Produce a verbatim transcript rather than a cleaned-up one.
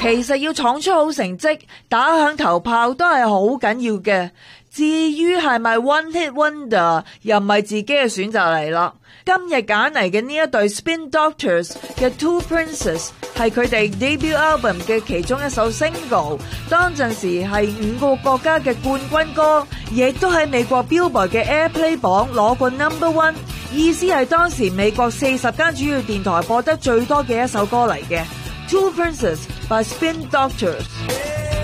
其實要闖出好成績，打響頭炮都係好緊要嘅。至於係咪 One Hit Wonder，又唔係自己嘅選擇嚟啦。今日揀嚟嘅呢一對 Spin Doctors 嘅 Two Princes 係佢哋 debut album 嘅其中一首 single， 當陣時係五個國家嘅冠軍歌，亦都喺美國 Billboard 嘅 Airplay 榜攞過 number one， 意思係當時美國四十間主要電台播得最多嘅一首歌嚟嘅。Two Princes by Spin Doctors。